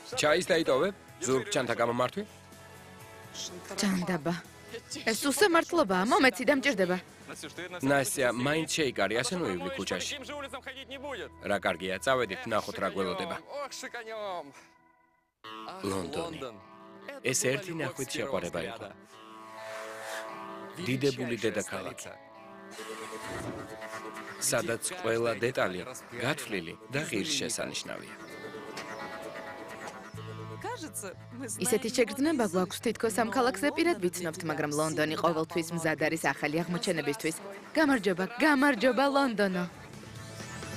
ჩაის დაიტოვებ? ზურგ-ჩანთა გამომართვი? Ჭანდაბა. ეს უსამართლობაა, მომეცი დამჭირდება. ნასია, მაინც შეიკარი, ასე ნუივლი ქუჩაში. რა კარგია, წავედით, ნახოთ რა გველოდება. ლონდონი. ეს ერთი ნახვით შეყვარება იყო. დიდებული დედაქალაქი. სადაც ყველა დეტალი გათვლილი და ღირსშესანიშნავია. ისეთი შეგრძნება გვაქვს თითქოს ამ ქალაქზე პირად ვიცნობთ, მაგრამ ლონდონი ყოველთვის მზად არის ახალი აღმოჩენებისთვის. გამარჯობა, გამარჯობა ლონდონო.